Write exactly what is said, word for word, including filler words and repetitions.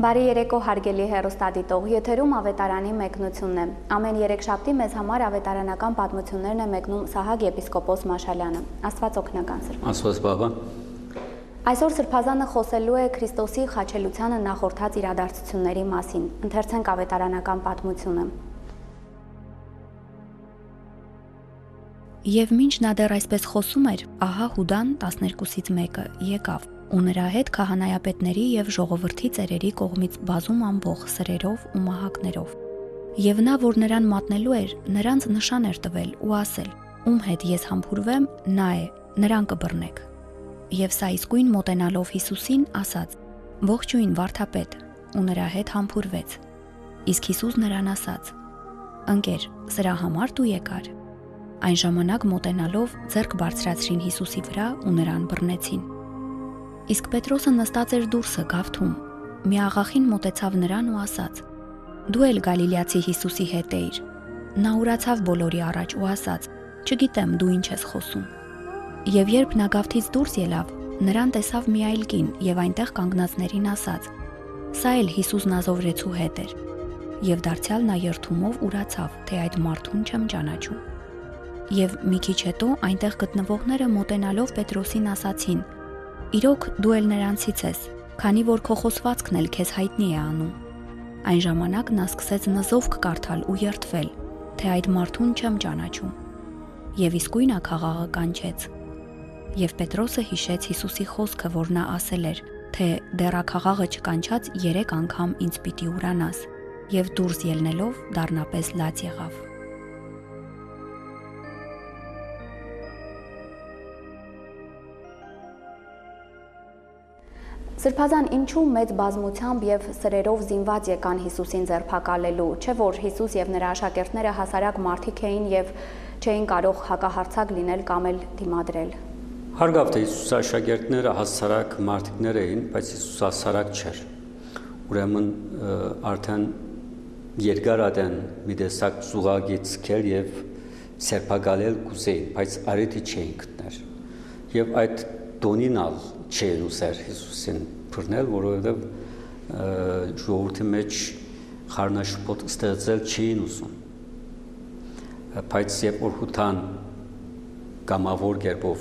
Բարի երեկո հարգելի հեռուստադիտող, եթերում ավետարանի մեկնությունն է։ Ամեն երեքշաբթի մեզ համար ավետարանական պատմություններն է մեկնում Սահակ եպիսկոպոս Մաշալյանը։ Աստված օգնական սրբ։ Աստված բաբա։ Այսօր Սրբազանը խոսելու է Քրիստոսի խաչելությանը նախորդած իրադարձությունների մասին։ Ընթերցենք ավետարանական պատմությունը։ Եվ մինչ նա դեռ այսպես խոսում էր, ահա Հուդան տասներկուսից մեկը եկավ, ու նրա հետ քահանայապետների եւ ժողովրդի ծերերի կողմից բազում ամբոխ սրերով ու մահակներով։ Եվ նա, որ նրան մատնելու էր, նրանց նշան էր տվել ու ասել. ում հետ ես համբուրվեմ, նա է, նրան կբռնեք։ Եվ սա իսկույն մոտենալով Հիսուսին ասաց. ողջույն վարդապետ, ու նրա հետ համբուրվեց։ Իսկ Հիսուս նրան ասաց. ընկեր, սրա համար դու եկար։ Այն ժամանակ մոտենալով ձեռք բարձրացրին Հիսուսի վրա ու նրան բռնեցին։ Իսկ Պետրոսը նստած էր դուրսը գավթում, մի աղախին մոտեցավ նրան ու ասաց. դու էլ Գալիլեացի Հիսուսի հետ էիր։ Նա ուրացավ բոլորի առաջ ու ասաց. չգիտեմ դու ինչ ես խոսում։ Եվ երբ նա գավթից դուրս ելավ, նրան տեսավ մի այլ կին եւ այնտեղ կանգնածներին ասաց. սա էլ Հիսուս Նազովրեցու հետ էր։ Եվ դարձյալ նա երթումով ուրացավ, թե այդ մարդուն չեմ ճանաչում։ Եվ մի քիչ հետո այնտեղ գտնվողները մոտենալով Պետրոսին ասացին. իրոք դու էլ նրանցից ես, քանի որ քո խոսվածքն էլ քեզ հայտնի է անում։ Այն ժամանակ նա սկսեց նզովք կարդալ ու երդվել, թե այդ մարդուն չեմ ճանաչում։ Եվ իսկույն աքաղաղը կանչեց։ Եվ Պետրոսը հիշեց Հիսուսի խոսքը, որ նա ասել էր, թե դեռ աքաղաղը չկանչած երեք անգամ ինձ պիտի ուրանաս, եւ դուրս ելնելով դառնապես լաց եղավ։ Սրբազան, ինչու մեծ բազմությամբ եւ սրերով զինված եկան Հիսուսին ձերբակալելու, չէ՞ որ Հիսուս եւ նրա աշակերտները հասարակ մարդիկ էին եւ չէին կարող հակահարցակ լինել կամ էլ դիմադրել։ Հարգավ թե Հիսուսի աշակերտները հասարակ մարդիկներ էին, բայց Հիսուս հասարակ չէր։ Ուրեմն արդեն երկար ադեն մի տեսակ զուգագիծ քեր եւ սերբակալել կուզեին, բայց արիթի չէին գտներ։ Եվ այդ դոնինալ չէր ուսեր Հիսուսին բռնել, որովհետև ժողովրդի մեջ խառնաշփոթ ստեղծել չէին ուզում։ Բայց երբ որ Հուդան կամավոր կերպով